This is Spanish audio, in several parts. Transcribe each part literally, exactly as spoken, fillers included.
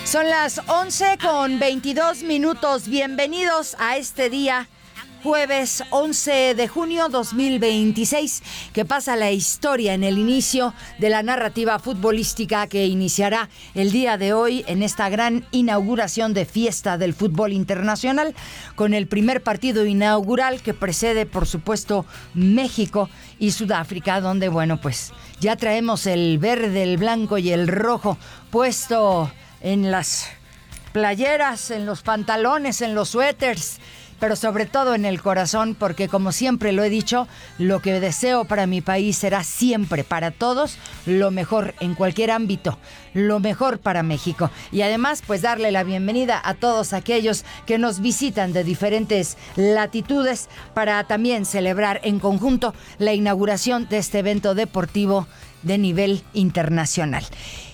Son las once con veintidós minutos. Bienvenidos a este día, jueves once de junio dos mil veintiséis, que pasa la historia en el inicio de la narrativa futbolística que iniciará el día de hoy en esta gran inauguración de fiesta del fútbol internacional, con el primer partido inaugural que precede, por supuesto, México y Sudáfrica, donde, bueno, pues ya traemos el verde, el blanco y el rojo puesto en las playeras, en los pantalones, en los suéteres, pero sobre todo en el corazón, porque como siempre lo he dicho, lo que deseo para mi país será siempre para todos lo mejor en cualquier ámbito, lo mejor para México. Y además, pues darle la bienvenida a todos aquellos que nos visitan de diferentes latitudes para también celebrar en conjunto la inauguración de este evento deportivo de nivel internacional.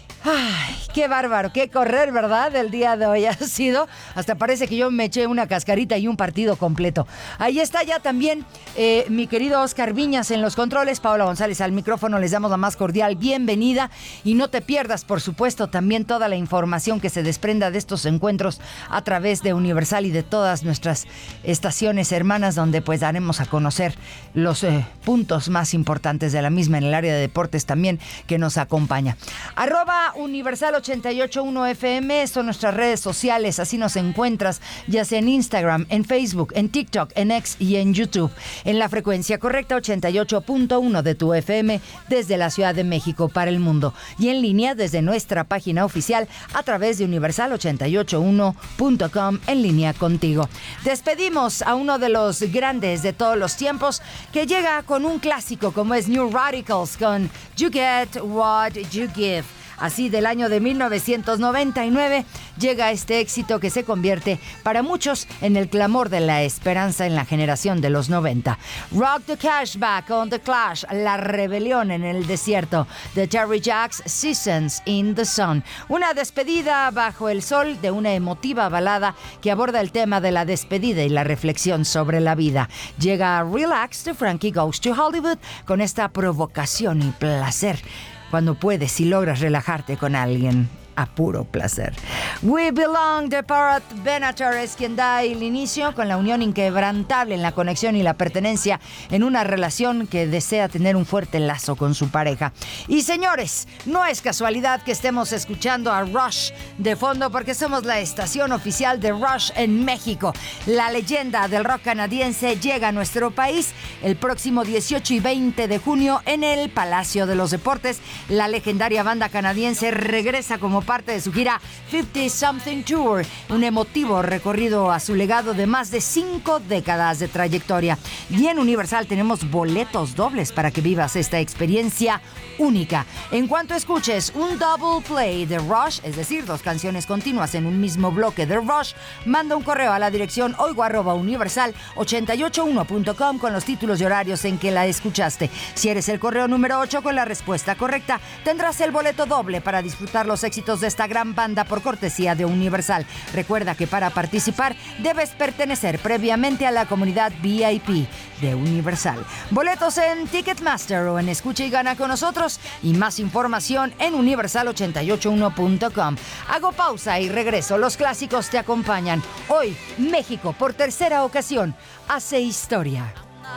Ay, qué bárbaro, qué correr, ¿verdad? El día de hoy ha sido, hasta parece que yo me eché una cascarita y un partido completo. Ahí está ya también eh, mi querido Oscar Viñas en los controles, Paola González al micrófono, les damos la más cordial bienvenida y no te pierdas, por supuesto, también toda la información que se desprenda de estos encuentros a través de Universal y de todas nuestras estaciones hermanas, donde pues daremos a conocer los eh, puntos más importantes de la misma en el área de deportes también que nos acompaña. Arroba Universal ochenta y ocho punto uno F M son nuestras redes sociales, así nos encuentras, ya sea en Instagram, en Facebook, en TikTok, en X y en YouTube. En la frecuencia correcta ochenta y ocho punto uno de tu F M desde la Ciudad de México para el mundo y en línea desde nuestra página oficial a través de universal ochenta y ocho uno punto com en línea contigo. Despedimos a uno de los grandes de todos los tiempos que llega con un clásico como es New Radicals con You Get What You Give. Así, del año de mil novecientos noventa y nueve llega este éxito que se convierte para muchos en el clamor de la esperanza en la generación de los noventa. Rock the Cashback on the Clash, la rebelión en el desierto, de Terry Jacks, Seasons in the Sun. Una despedida bajo el sol de una emotiva balada que aborda el tema de la despedida y la reflexión sobre la vida. Llega Relax de Frankie Goes to Hollywood con esta provocación y placer cuando puedes y logras relajarte con alguien a puro placer. We Belong de Parrot Benatar es quien da el inicio con la unión inquebrantable en la conexión y la pertenencia en una relación que desea tener un fuerte lazo con su pareja. Y señores, no es casualidad que estemos escuchando a Rush de fondo, porque somos la estación oficial de Rush en México. La leyenda del rock canadiense llega a nuestro país el próximo dieciocho y veinte de junio en el Palacio de los Deportes. La legendaria banda canadiense regresa como parte de su gira cincuenta Something Tour, un emotivo recorrido a su legado de más de cinco décadas de trayectoria. Y en Universal tenemos boletos dobles para que vivas esta experiencia única. En cuanto escuches un double play de Rush, es decir, dos canciones continuas en un mismo bloque de Rush, manda un correo a la dirección oigo arroba universal ochenta y ocho uno punto com con los títulos y horarios en que la escuchaste. Si eres el correo número ocho con la respuesta correcta, tendrás el boleto doble para disfrutar los éxitos de esta gran banda por cortesía de Universal. Recuerda que para participar debes pertenecer previamente a la comunidad V I P de Universal. Boletos en Ticketmaster o en Escucha y Gana con nosotros y más información en universal ochenta y ocho uno punto com. Hago pausa y regreso. Los clásicos te acompañan. Hoy, México por tercera ocasión hace historia.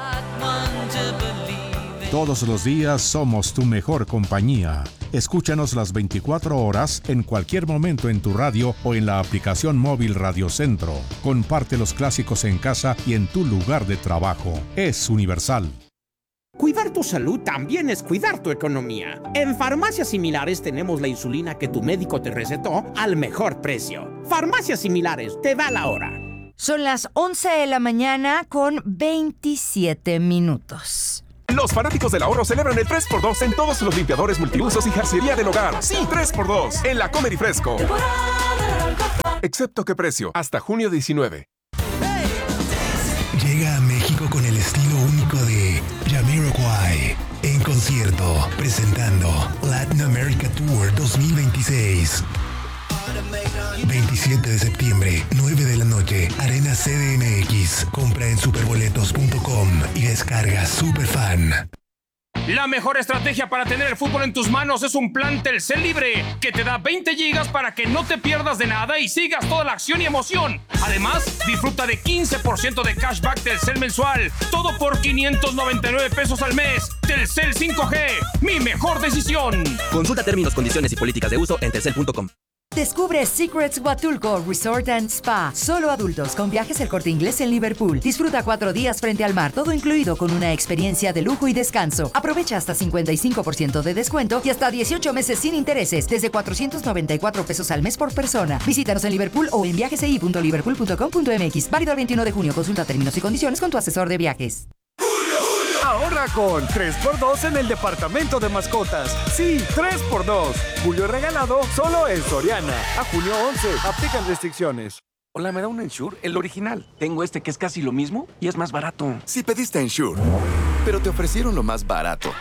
Todos los días somos tu mejor compañía. Escúchanos las veinticuatro horas en cualquier momento en tu radio o en la aplicación móvil Radio Centro. Comparte los clásicos en casa y en tu lugar de trabajo. Es Universal. Cuidar tu salud también es cuidar tu economía. En Farmacias Similares tenemos la insulina que tu médico te recetó al mejor precio. Farmacias Similares, te da la hora. Son las once de la mañana con veintisiete minutos. Los fanáticos del ahorro celebran el tres por dos en todos los limpiadores multiusos y jarcería del hogar. Sí, tres por dos en la Comer y Fresco. Excepto qué precio, hasta junio diecinueve. Llega a México con el estilo único de Jamiroquai en concierto, presentando Latin America Tour dos mil veintiséis. veintisiete de septiembre, nueve de la noche, Arena C D M X. Compra en superboletos punto com y descarga Superfan. La mejor estrategia para tener el fútbol en tus manos es un plan Telcel Libre, que te da veinte gigas para que no te pierdas de nada y sigas toda la acción y emoción. Además, disfruta de quince por ciento de cashback Telcel mensual, todo por quinientos noventa y nueve pesos al mes. Telcel cinco G, mi mejor decisión. Consulta términos, condiciones y políticas de uso en telcel punto com. Descubre Secrets Huatulco Resort and Spa. Solo adultos con viajes El Corte Inglés en Liverpool. Disfruta cuatro días frente al mar, todo incluido con una experiencia de lujo y descanso. Aprovecha hasta cincuenta y cinco por ciento de descuento y hasta dieciocho meses sin intereses, desde cuatrocientos noventa y cuatro pesos al mes por persona. Visítanos en Liverpool o en viajes punto liverpool punto com punto m x. Válido el veintiuno de junio. Consulta términos y condiciones con tu asesor de viajes. Ahorra con tres por dos en el departamento de mascotas. Sí, tres por dos. Julio regalado solo en Soriana. A junio once. Aplican restricciones. Hola, ¿me da un Ensure? El original. Tengo este que es casi lo mismo y es más barato. Si pediste Ensure, pero te ofrecieron lo más barato.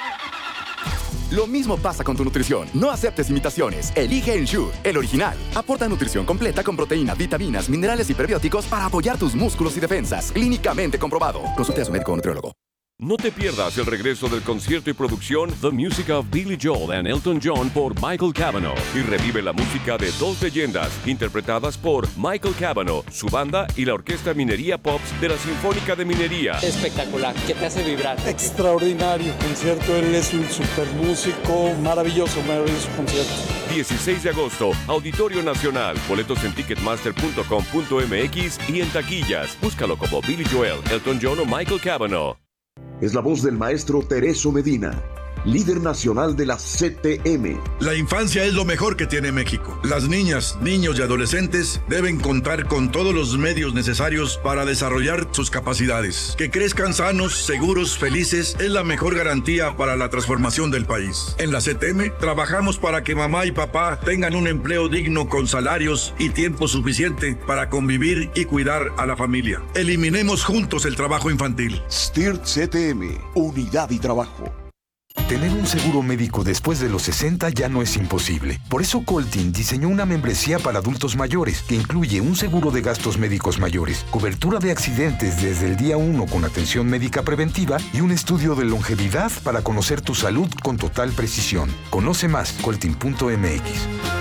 Lo mismo pasa con tu nutrición. No aceptes imitaciones. Elige Ensure, el original. Aporta nutrición completa con proteínas, vitaminas, minerales y prebióticos para apoyar tus músculos y defensas. Clínicamente comprobado. Consulte a su médico o nutriólogo. No te pierdas el regreso del concierto y producción The Music of Billy Joel and Elton John por Michael Cavanaugh y revive la música de dos leyendas interpretadas por Michael Cavanaugh, su banda y la Orquesta Minería Pops de la Sinfónica de Minería. Espectacular, que te hace vibrar. Extraordinario concierto, él es un super músico, maravilloso, maravilloso concierto. dieciséis de agosto, Auditorio Nacional, boletos en ticketmaster punto com punto m x y en taquillas. Búscalo como Billy Joel, Elton John o Michael Cavanaugh. Es la voz del maestro Tereso Medina, líder nacional de la C T M. La infancia es lo mejor que tiene México. Las niñas, niños y adolescentes deben contar con todos los medios necesarios para desarrollar sus capacidades. Que crezcan sanos, seguros, felices es la mejor garantía para la transformación del país. En la C T M trabajamos para que mamá y papá tengan un empleo digno con salarios y tiempo suficiente para convivir y cuidar a la familia. Eliminemos juntos el trabajo infantil. S T I R T C T M, Unidad y Trabajo. Tener un seguro médico después de los sesenta ya no es imposible. Por eso Coltin diseñó una membresía para adultos mayores que incluye un seguro de gastos médicos mayores, cobertura de accidentes desde el día uno con atención médica preventiva y un estudio de longevidad para conocer tu salud con total precisión. Conoce más, coltin punto m x.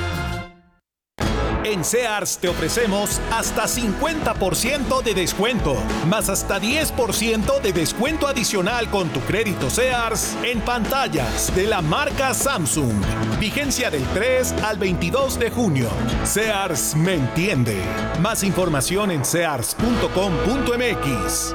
En Sears te ofrecemos hasta cincuenta por ciento de descuento, más hasta diez por ciento de descuento adicional con tu crédito Sears en pantallas de la marca Samsung. Vigencia del tres al veintidós de junio. Sears me entiende. Más información en sears punto com punto m x.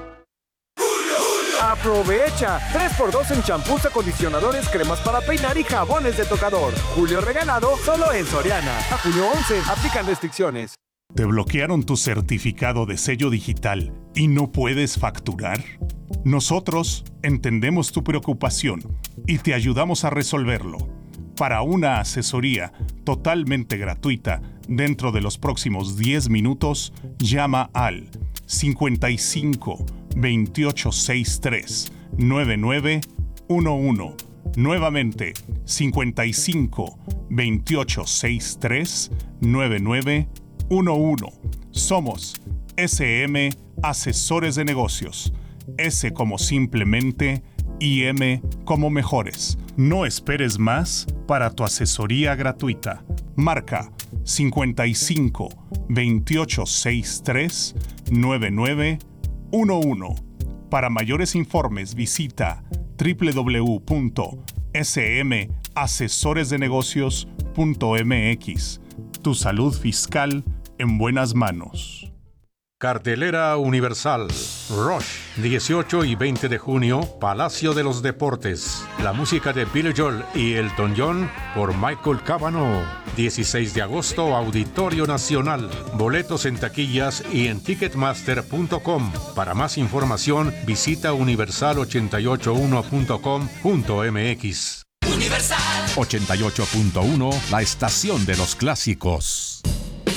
Aprovecha tres por dos en champús, acondicionadores, cremas para peinar y jabones de tocador. Julio regalado solo en Soriana. A junio once. Aplican restricciones. ¿Te bloquearon tu certificado de sello digital y no puedes facturar? Nosotros entendemos tu preocupación y te ayudamos a resolverlo. Para una asesoría totalmente gratuita dentro de los próximos diez minutos, llama al cincuenta y cinco, veintiocho sesenta y tres, noventa y nueve once. Nuevamente, cincuenta y cinco, veintiocho sesenta y tres, noventa y nueve once. Somos S M Asesores de Negocios. S como simplemente y M como mejores. No esperes más para tu asesoría gratuita. Marca cincuenta y cinco, veintiocho sesenta y tres, noventa y nueve once. Para mayores informes visita doble u doble u doble u punto s m asesores de negocios punto m x. Tu salud fiscal en buenas manos. Cartelera Universal. Rush, dieciocho y veinte de junio, Palacio de los Deportes. La música de Billy Joel y Elton John por Michael Cavanaugh. dieciséis de agosto, Auditorio Nacional. Boletos en taquillas y en ticketmaster punto com. Para más información, visita universal ochenta y ocho uno punto com punto m x. Universal ochenta y ocho punto uno, la estación de los clásicos.